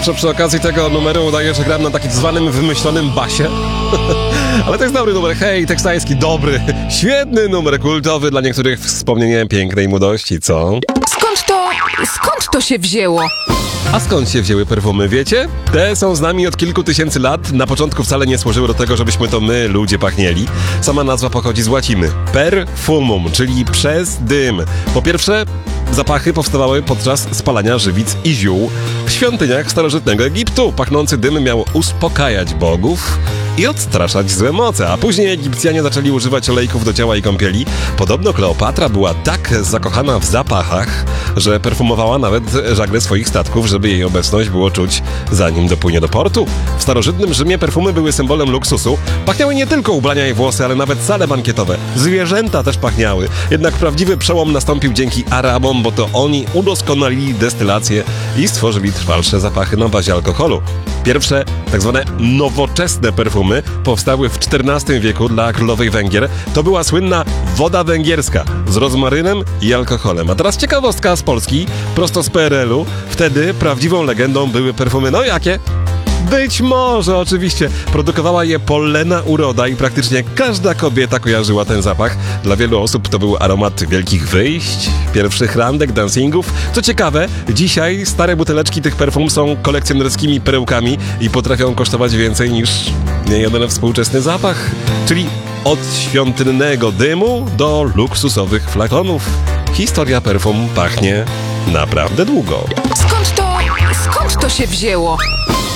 Zawsze przy okazji tego numeru udaję, że gram na takim zwanym wymyślonym basie. Ale to jest dobry numer, hej, teksański, dobry, świetny numer kultowy, dla niektórych wspomnienie pięknej młodości, co? Skąd to się wzięło? A skąd się wzięły perfumy, wiecie? Te są z nami od kilku tysięcy lat. Na początku wcale nie służyły do tego, żebyśmy to my, ludzie, pachnieli. Sama nazwa pochodzi z łaciny. Perfumum, czyli przez dym. Po pierwsze, zapachy powstawały podczas spalania żywic i ziół w świątyniach starożytnego Egiptu. Pachnący dym miał uspokajać bogów i odstraszać złe moce, a później Egipcjanie zaczęli używać olejków do ciała i kąpieli. Podobno Kleopatra była tak zakochana w zapachach, że perfumowała nawet żagle swoich statków, żeby jej obecność było czuć, zanim dopłynie do portu. W starożytnym Rzymie perfumy były symbolem luksusu. Pachniały nie tylko ubrania i włosy, ale nawet sale bankietowe. Zwierzęta też pachniały. Jednak prawdziwy przełom nastąpił dzięki Arabom, bo to oni udoskonalili destylację i stworzyli trwalsze zapachy na bazie alkoholu. Pierwsze, tak zwane nowoczesne perfumy powstały w XIV wieku dla królowej Węgier. To była słynna woda węgierska z rozmarynem i alkoholem. A teraz ciekawostka z Polski, prosto z PRL-u. Wtedy prawdziwą legendą były perfumy, no jakie? Być może, oczywiście. Produkowała je Polena Uroda i praktycznie każda kobieta kojarzyła ten zapach. Dla wielu osób to był aromat wielkich wyjść, pierwszych randek, dancingów. Co ciekawe, dzisiaj stare buteleczki tych perfum są kolekcjonerskimi perełkami i potrafią kosztować więcej niż niejeden współczesny zapach. Czyli od świątynnego dymu do luksusowych flakonów. Historia perfum pachnie naprawdę długo. Skąd to się wzięło?